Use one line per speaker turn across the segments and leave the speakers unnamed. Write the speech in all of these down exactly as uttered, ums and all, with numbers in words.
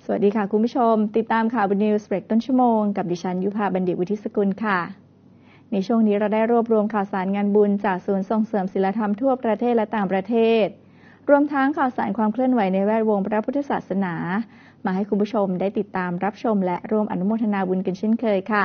สวัสดีค่ะคุณผู้ชมติดตามข่าวบน News Break ต้นชั่วโมงกับดิฉันยุพาบัณฑิตวุฒิสกุลค่ะในช่วงนี้เราได้รวบรวมข่าวสารงานบุญจากศูนย์ส่งเสริมศีลธรรมทั่วประเทศและต่างประเทศรวมทั้งข่าวสารความเคลื่อนไหวในแวดวงพระพุทธศาสนามาให้คุณผู้ชมได้ติดตามรับชมและร่วมอนุโมทนาบุญกันเช่นเคยค่ะ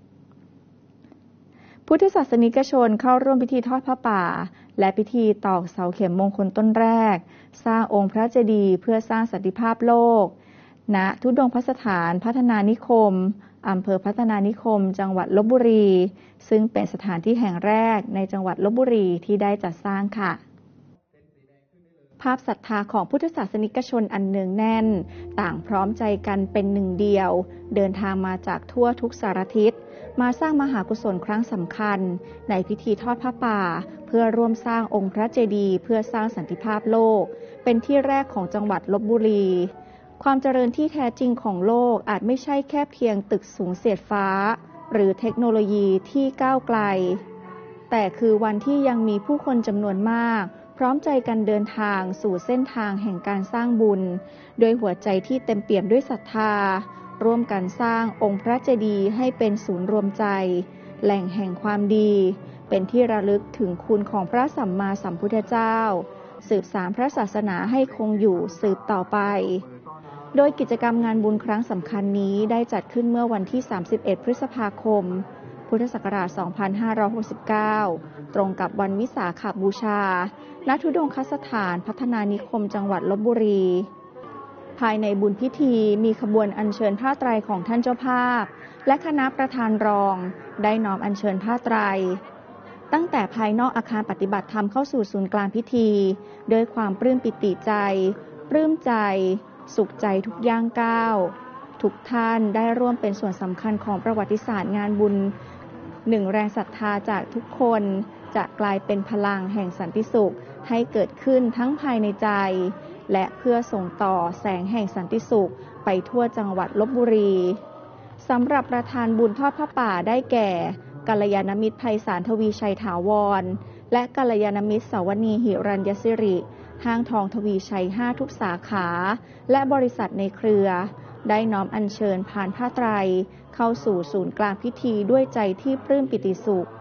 พุทธศาสนิกชนเข้าร่วมพิธีทอดผ้าป่าและพิธีตอกเสาเข็มมงคลต้นแรกสร้างองค์พระเจดีย์เพื่อสร้างสันติภาพโลกณทุดงคสถานพัฒนานิคมอำเภอพัฒนานิคมจังหวัดลพบุรีซึ่งเป็นสถานที่แห่งแรกในจังหวัดลพบุรีที่ได้จัดสร้างค่ะภาพศรัทธาของพุทธศาสนิกชนอันเนืองแน่นต่างพร้อมใจกันเป็นหนึ่งเดียวเดินทางมาจากทั่วทุกสารทิศมาสร้างมหากุศลครั้งสำคัญในพิธีทอดผ้าป่าเพื่อร่วมสร้างองค์พระเจดีย์เพื่อสร้างสันติภาพโลกเป็นที่แรกของจังหวัดลพบุรีความเจริญที่แท้จริงของโลกอาจไม่ใช่แค่เพียงตึกสูงเสียดฟ้าหรือเทคโนโลยีที่ก้าวไกลแต่คือวันที่ยังมีผู้คนจำนวนมากพร้อมใจกันเดินทางสู่เส้นทางแห่งการสร้างบุญโดยหัวใจที่เต็มเปี่ยมด้วยศรัทธาร่วมกันสร้างองค์พระเจดีย์ให้เป็นศูนย์รวมใจแหล่งแห่งความดีเป็นที่ระลึกถึงคุณของพระสัมมาสัมพุทธเจ้าสืบสานพระศาสนาให้คงอยู่สืบต่อไปโดยกิจกรรมงานบุญครั้งสำคัญนี้ได้จัดขึ้นเมื่อวันที่สามสิบเอ็ดพฤษภาคมพุทธศักราชสองพันห้าร้อยหกสิบเก้าตรงกับวันวิสาขบูชาณทุดงคสถานพัฒนานิคมจังหวัดลพบุรีภายในบุญพิธีมีขบวนอัญเชิญผ้าไตรของท่านเจ้าภาพและคณะประธานรองได้น้อมอัญเชิญผ้าไตรตั้งแต่ภายนอกอาคารปฏิบัติธรรมเข้าสู่ศูนย์กลางพิธีด้วยความปลื้มปิติใจปลื้มใจสุขใจทุกย่างก้าวทุกท่านได้ร่วมเป็นส่วนสำคัญของประวัติศาสตร์งานบุญหนึ่งแรงศรัทธาจากทุกคนจะกลายเป็นพลังแห่งสันติสุขให้เกิดขึ้นทั้งภายในใจและเพื่อส่งต่อแสงแห่งสันติสุขไปทั่วจังหวัดลพบุรีสำหรับประธานบุญทอดผ้าป่าได้แก่กัลยาณมิตรไพศาลทวีชัยถาวรและกัลยาณมิตรสาวนีหิรัญยสิริห้างทองทวีชัยห้าทุกสาขาและบริษัทในเครือได้น้อมอัญเชิญผ่านผ้าไตรเข้าสู่ศูนย์กลางพิธีด้วยใจที่ปลื้มปิติสุข